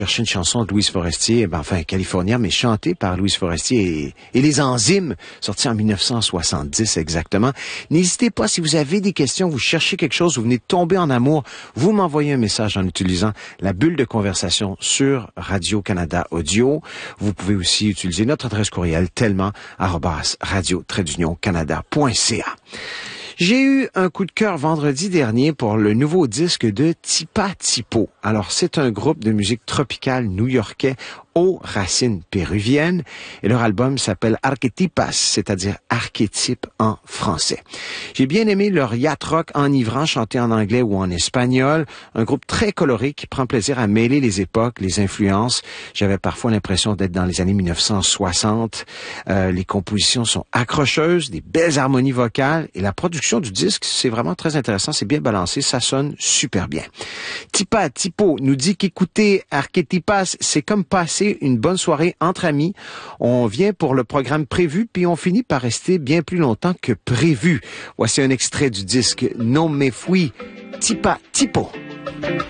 Chercher une chanson de Louise Forestier, californienne, mais chantée par Louise Forestier et les Enzymes, sortie en 1970 exactement. N'hésitez pas, si vous avez des questions, vous cherchez quelque chose, vous venez de tomber en amour, vous m'envoyez un message en utilisant la bulle de conversation sur Radio-Canada Audio. Vous pouvez aussi utiliser notre adresse courriel tellement@radio-canada.ca. J'ai eu un coup de cœur vendredi dernier pour le nouveau disque de Tipa Tipo. Alors, c'est un groupe de musique tropicale new-yorkais aux racines péruviennes et leur album s'appelle Arquetipas, c'est-à-dire archétype en français. J'ai bien aimé leur yacht rock enivrant chanté en anglais ou en espagnol, un groupe très coloré qui prend plaisir à mêler les époques, les influences. J'avais parfois l'impression d'être dans les années 1960. Les compositions sont accrocheuses, des belles harmonies vocales et la production du disque, c'est vraiment très intéressant, c'est bien balancé, ça sonne super bien. Tipa Tipo nous dit qu'écouter Arquetipas, c'est comme passer une bonne soirée entre amis. On vient pour le programme prévu, puis on finit par rester bien plus longtemps que prévu. Voici un extrait du disque No Me Fui, Tipa Tipo.